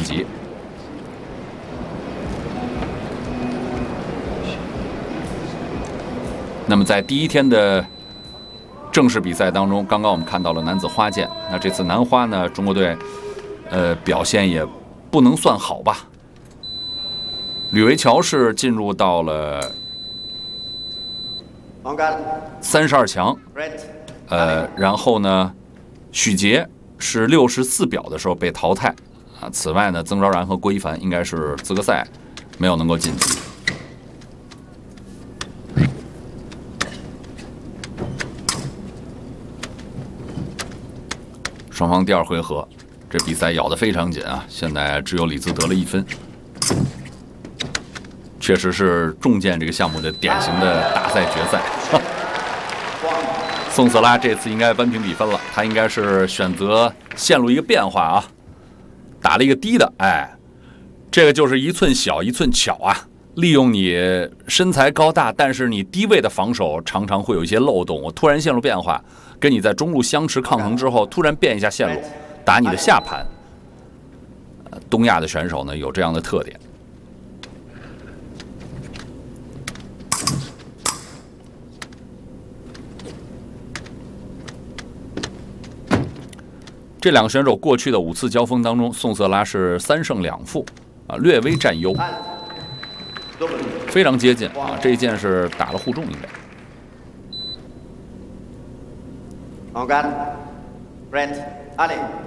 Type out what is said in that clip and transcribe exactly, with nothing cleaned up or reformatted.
级。那么在第一天的正式比赛当中，刚刚我们看到了男子花剑，那这次男花呢，中国队呃表现也不能算好吧。吕维乔是进入到了三十二强，呃，然后呢，许杰是六十四表的时候被淘汰啊。此外呢，曾昭然和郭一凡应该是资格赛没有能够晋级。双方第二回合，这比赛咬得非常紧啊！现在只有李兹得了一分，确实是重剑这个项目的典型的大赛决赛。宋瑟拉这次应该扳平比分了，他应该是选择线路一个变化啊，打了一个低的，哎，这个就是一寸小一寸巧啊！利用你身材高大，但是你低位的防守常常会有一些漏洞，我突然线路变化。跟你在中路相持抗衡之后，突然变一下线路，打你的下盘。呃，东亚的选手呢有这样的特点。这两个选手过去的五次交锋当中，宋瑟拉是三胜两负，啊，略微占优，非常接近啊。这一剑是打了互中应该。 On guard, Brent, Ali.